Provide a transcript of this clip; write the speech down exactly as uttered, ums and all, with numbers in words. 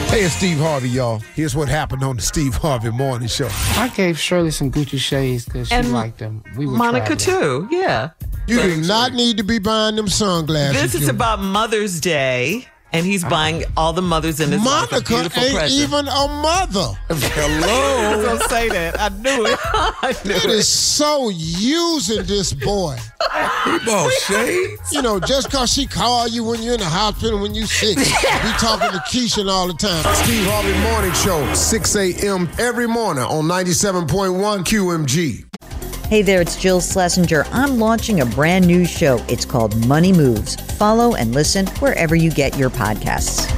Hey, it's Steve Harvey, y'all. Here's what happened on the Steve Harvey Morning Show. I gave Shirley some Gucci shades because she And liked them. We were Monica, traveling. too. Yeah. You do not need to be buying them sunglasses. This is you- about Mother's Day, and he's buying all the mothers in his life a Monica beautiful ain't present. even a mother. Hello. I was going to say that. I knew it. I knew It it. is so using this boy. He bought shades. You know, just because she called you when you're in the hospital, when you sick. Be talking to Keisha all the time. Steve Harvey Morning Show, six a.m. every morning on ninety-seven point one Q M G. Hey there, it's Jill Schlesinger. I'm launching a brand new show. It's called Money Moves. Follow and listen wherever you get your podcasts.